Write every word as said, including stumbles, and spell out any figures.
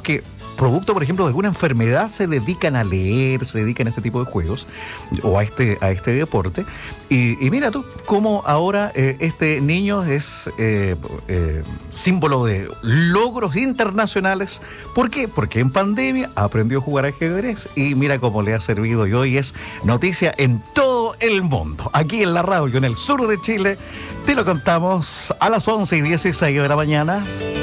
niños que, producto, por ejemplo, de alguna enfermedad, se dedican a leer, se dedican a este tipo de juegos o a este, a este deporte. Y, y mira tú, cómo ahora eh, este niño es eh, eh, símbolo de logros internacionales. ¿Por qué? Porque en pandemia aprendió a jugar ajedrez y mira cómo le ha servido, y hoy es noticia en todo el mundo. Aquí en la radio, en el sur de Chile, te lo contamos a las once y dieciséis de la mañana.